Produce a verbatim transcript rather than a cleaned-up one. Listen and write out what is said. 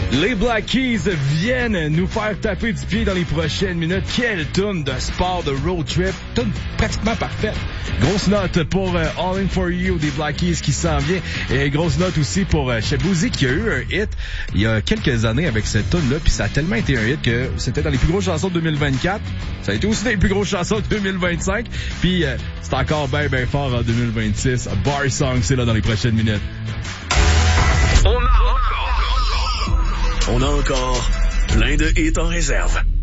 Les Black Keys viennent nous faire taper du pied dans les prochaines minutes. Quelle toune de sport, de road trip. Toune pratiquement parfaite. Grosse note pour euh, All In For You des Black Keys qui s'en vient. Et grosse note aussi pour euh, Shaboozey qui a eu un hit il y a quelques années avec cette toune-là. Puis ça a tellement été un hit que c'était dans les plus grosses chansons de deux mille vingt-quatre. Ça a été aussi dans les plus grosses chansons de deux mille vingt-cinq. Puis euh, c'est encore bien, bien fort en deux mille vingt-six. Bar Song, c'est là dans les prochaines minutes. On a encore... On a encore plein de hits en réserve.